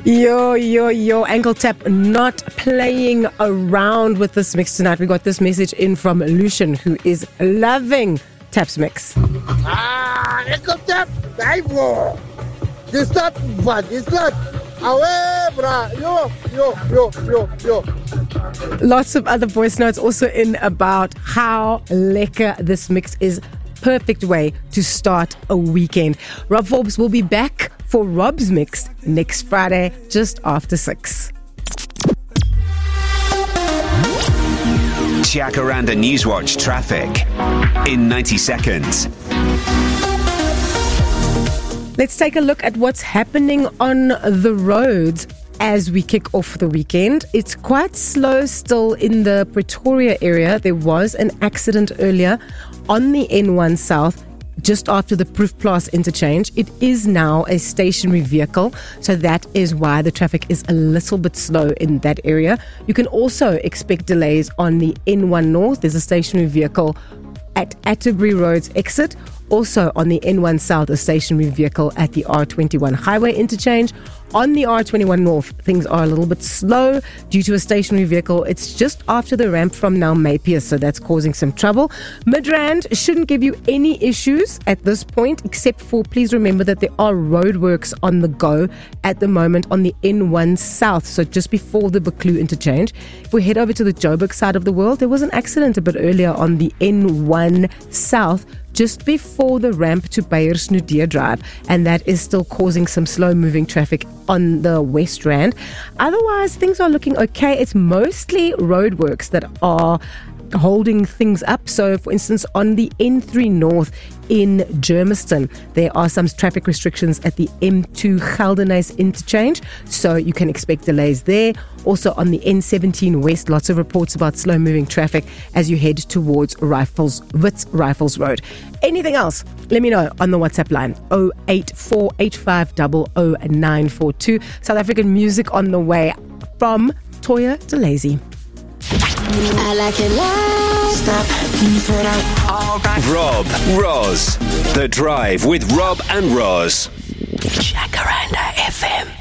Yo, Ankle Tap not playing around with this mix tonight. We got this message in from Lucian, who is loving Tap's mix. Ankle Tap, bro. It's not fun. It's not. Away, brah. Yo. Lots of other voice notes also in about how lekker this mix is. Perfect way to start a weekend. Rob Forbes will be back for Rob's Mix next Friday, just after 6. Jacaranda Newswatch traffic in 90 seconds. Let's take a look at what's happening on the roads as we kick off the weekend. It's quite slow still in the Pretoria area. There was an accident earlier on the N1 South just after the Proefplaas interchange. It is now a stationary vehicle, so that is why the traffic is a little bit slow in that area. You can also expect delays on the N1 North. There's a stationary vehicle at Atterbury Road's exit. Also on the N1 South, a stationary vehicle at the R21 highway interchange. On the R21 North, things are a little bit slow due to a stationary vehicle. It's just after the ramp from Naumapia, so that's causing some trouble. Midrand shouldn't give you any issues at this point, except for please remember that there are roadworks on the go at the moment on the N1 South, so just before the Buccleuch interchange. If we head over to the Joburg side of the world, there was an accident a bit earlier on the N1 South, just before the ramp to Beyersnudea Drive, and that is still causing some slow-moving traffic on the West Rand. Otherwise, things are looking okay. It's mostly roadworks that are holding things up. So, for instance, on the N3 North in Germiston, there are some traffic restrictions at the M2 Geldenhuys interchange, so you can expect delays there. Also on the N17 West, lots of reports about slow-moving traffic as you head towards Wits Rifles Road. Anything else? Let me know on the WhatsApp line 0848500942. South African music on the way from Toya DeLazy. I like it loud. Stop. All right. Rob, Roz. The Drive with Rob and Roz. Jacaranda FM.